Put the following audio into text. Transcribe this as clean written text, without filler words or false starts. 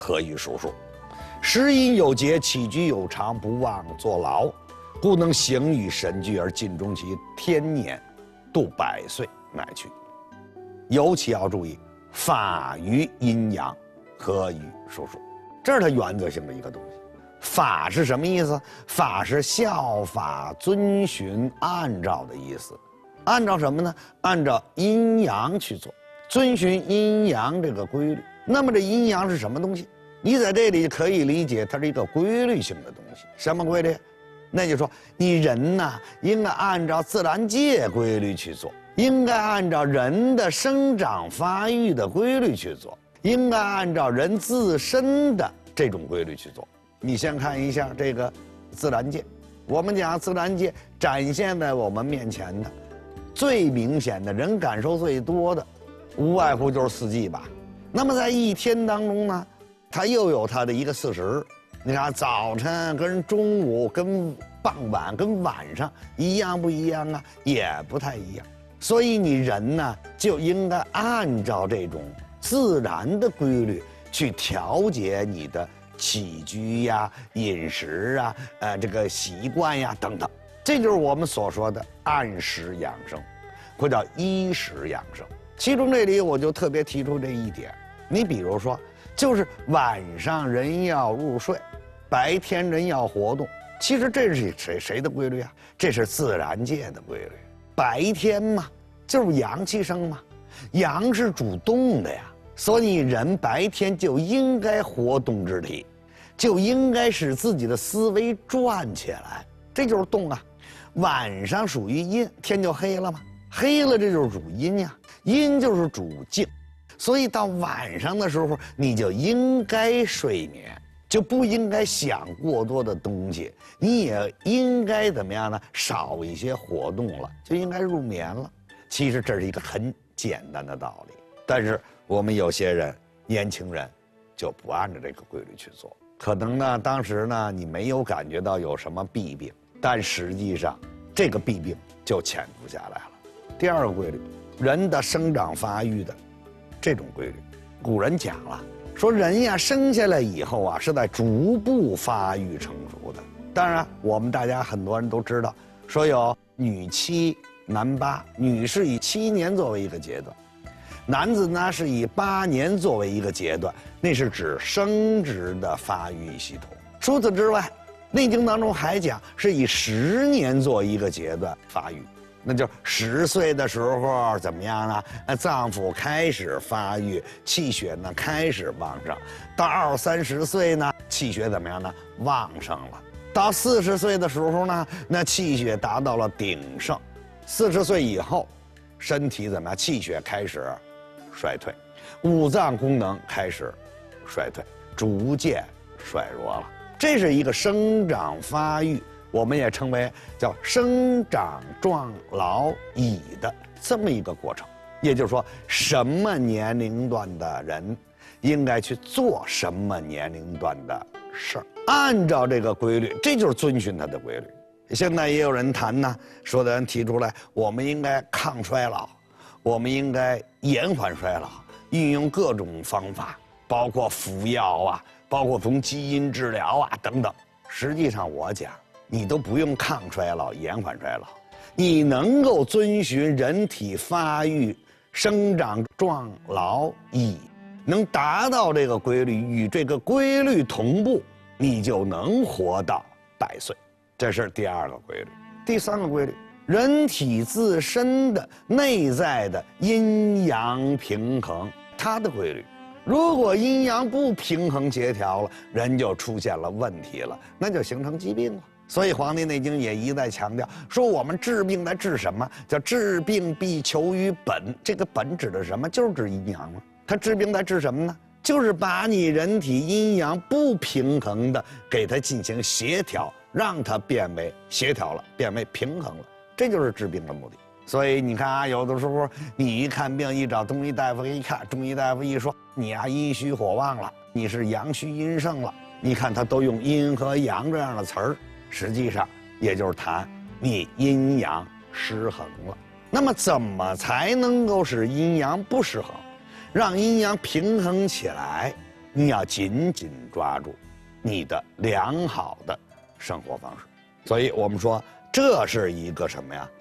何以数数？食饮有节，起居有常，不忘坐劳，故能形与神俱而尽终其天年，度百岁乃去。尤其要注意法于阴阳，何以数数？这是它原则性的一个东西。法是什么意思？法是效法、遵循、按照的意思。按照什么呢？按照阴阳去做，遵循阴阳这个规律。那么这阴阳是什么东西？你在这里可以理解，它是一个规律性的东西。什么规律？那就说你人呢，应该按照自然界规律去做，应该按照人的生长发育的规律去做，应该按照人自身的这种规律去做。你先看一下这个自然界，我们讲自然界展现在我们面前的最明显的人感受最多的，无外乎就是四季吧。那么在一天当中呢，它又有它的一个四时。你看早晨跟中午跟傍晚跟晚上一样不一样啊？也不太一样。所以你人呢就应该按照这种自然的规律去调节你的起居呀、饮食啊、这个习惯呀等等。这就是我们所说的按时养生，或叫依时养生。其中这里我就特别提出这一点，你比如说，就是晚上人要入睡，白天人要活动。其实这是谁的规律啊？这是自然界的规律。白天嘛，就是阳气生嘛，阳是主动的呀，所以人白天就应该活动之体，就应该使自己的思维转起来，这就是动啊。晚上属于阴，天就黑了嘛，黑了这就是主阴呀，阴就是主静，所以到晚上的时候你就应该睡眠，就不应该想过多的东西，你也应该怎么样呢？少一些活动了，就应该入眠了。其实这是一个很简单的道理，但是我们有些人，年轻人就不按照这个规律去做，可能呢当时呢你没有感觉到有什么弊病，但实际上这个弊病就潜伏下来了。第二个规律，人的生长发育的这种规律，古人讲了，说人呀生下来以后啊是在逐步发育成熟的。当然我们大家很多人都知道，说有女7男8，女是以7年作为一个阶段，男子呢是以8年作为一个阶段，那是指生殖的发育系统。除此之外，《内经》当中还讲是以10年做一个阶段发育，那就10岁的时候怎么样呢？脏腑开始发育，气血呢开始旺盛，到20、30岁呢，气血怎么样呢？旺盛了。到40岁的时候呢，那气血达到了鼎盛。40岁以后，身体怎么样？气血开始衰退，五脏功能开始衰退，逐渐衰弱了。这是一个生长发育，我们也称为叫生长壮老已的这么一个过程。也就是说，什么年龄段的人应该去做什么年龄段的事儿，按照这个规律，这就是遵循它的规律。现在也有人谈呢，说的人提出来，我们应该抗衰老，我们应该延缓衰老，运用各种方法，包括服药啊，包括从基因治疗啊等等。实际上我讲，你都不用抗衰老、延缓衰老，你能够遵循人体发育、生长壮老已，能达到这个规律，与这个规律同步，你就能活到100岁。这是第二个规律。第三个规律，人体自身的内在的阴阳平衡，它的规律。如果阴阳不平衡协调了，人就出现了问题了，那就形成疾病了。所以《黄帝内经》也一再强调说，我们治病在治什么？叫治病必求于本。这个本指的是什么？就是指阴阳嘛。它治病在治什么呢？就是把你人体阴阳不平衡的给它进行协调，让它变为协调了，变为平衡了，这就是治病的目的。所以你看啊，有的时候你一看病，一找中医大夫一看，中医大夫一说你啊阴虚火旺了，你是阳虚阴盛了，你看他都用阴和阳这样的词儿，实际上也就是谈你阴阳失衡了。那么怎么才能够使阴阳不失衡，让阴阳平衡起来？ 你要紧紧抓住你的良好的生活方式。所以我们说，这是一个什么呀？